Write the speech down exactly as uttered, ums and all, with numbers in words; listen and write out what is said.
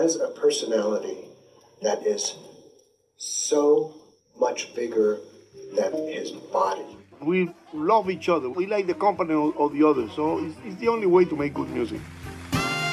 has a personality that is so much bigger than his body. We love each other. We like the company of, of the others, so it's, it's the only way to make good music.